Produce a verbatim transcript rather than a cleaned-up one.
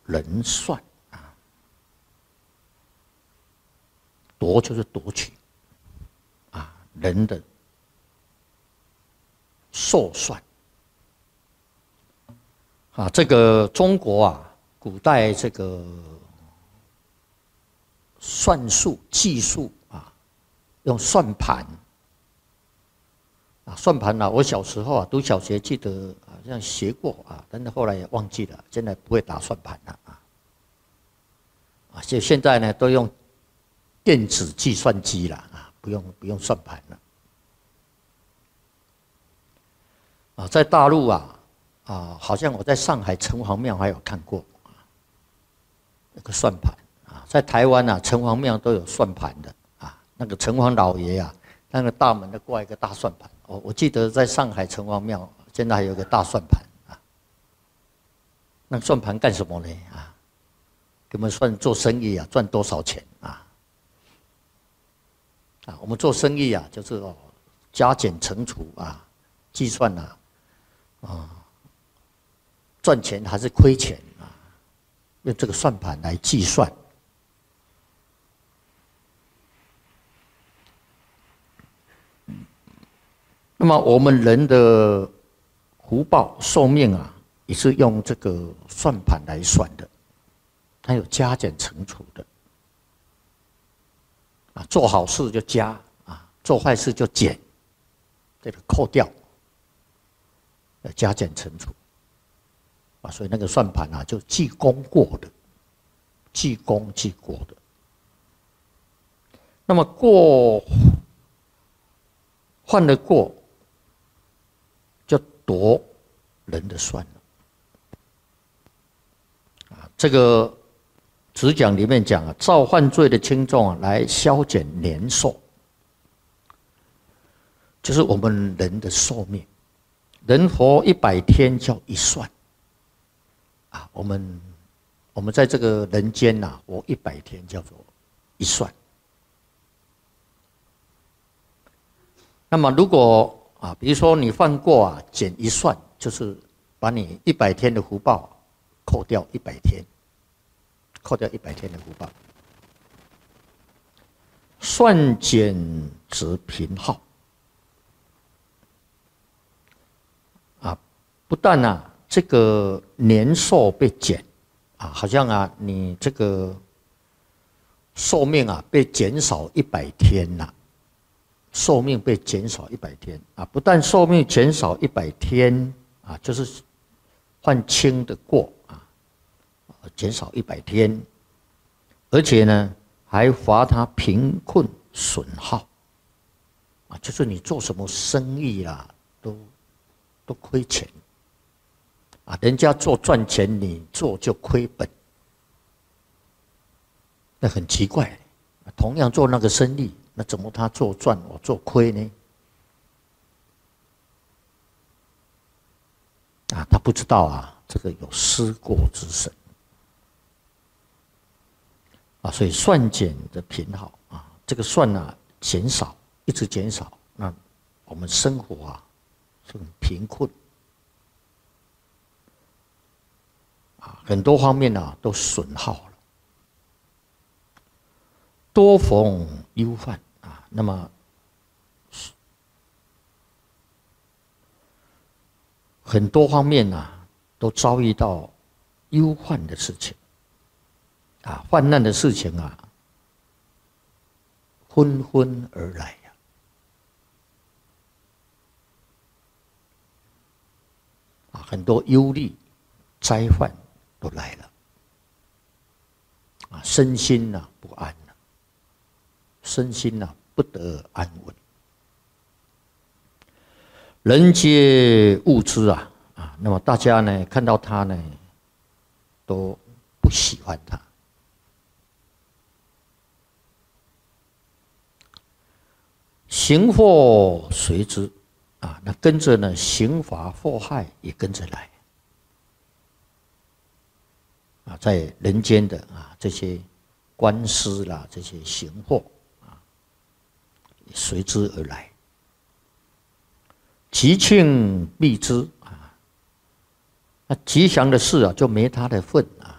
人算啊，夺就是夺取啊，人的寿算啊，这个中国啊，古代这个算术技术啊，用算盘啊，算盘啊，我小时候啊读小学记得好像学过啊，但是后来也忘记了，现在不会打算盘了啊。啊，就现在呢都用电子计算机了啊，不用不用算盘了。啊，在大陆啊啊，好像我在上海城隍庙还有看过啊，那个算盘啊，在台湾啊城隍庙都有算盘的啊，那个城隍老爷啊，那个大门都挂一个大算盘。哦，我记得在上海城隍庙现在还有个大算盘啊，那算盘干什么呢啊？给我们算做生意啊，赚多少钱啊？啊，我们做生意啊，就是哦，加减乘除啊，计算啊，啊，赚钱还是亏钱啊？用这个算盘来计算。那么我们人的福报寿命啊，也是用这个算盘来算的。它有加减乘除的啊，做好事就加啊，做坏事就减，这个扣掉，要加减乘除啊，所以那个算盘啊，就记功过的，记功记过的。那么过犯了过，就夺人的算了啊，这个。只讲里面讲啊，造犯罪的轻重啊，来消减年寿，就是我们人的寿命。人活一百天叫一算啊，我们我们在这个人间呐、啊，活一百天叫做一算。那么如果啊，比如说你犯过啊，减一算，就是把你一百天的福报扣掉一百天。扣掉一百天的福报，算减值平耗啊，不但啊这个年寿被减啊，好像啊你这个寿命啊被减少一百天呐、啊，寿命被减少一百天啊，不但寿命减少一百天啊，就是犯轻的过。减少一百天，而且呢，还罚他贫困损耗，啊，就是你做什么生意啦、啊，都都亏钱，啊，人家做赚钱，你做就亏本，那很奇怪。同样做那个生意，那怎么他做赚，我做亏呢？啊，他不知道啊，这个有失过之身。啊，所以算减的平好啊，这个算啊减少，一直减少，那我们生活啊是很贫困啊，很多方面啊都损耗了。多逢忧患啊，那么很多方面啊都遭遇到忧患的事情。啊，患难的事情啊，纷纷而来呀、啊！啊，很多忧虑、灾患都来了，啊，身心呐、啊、不安了、啊，身心呐、啊、不得安稳。人皆恶之啊啊！那么大家呢看到他呢，都不喜欢他。刑祸随之啊，那跟着呢，刑罚祸害也跟着来啊，在人间的啊这些官司啦，这些刑祸啊，随之而来。吉庆避之啊，那吉祥的事啊就没他的份啊，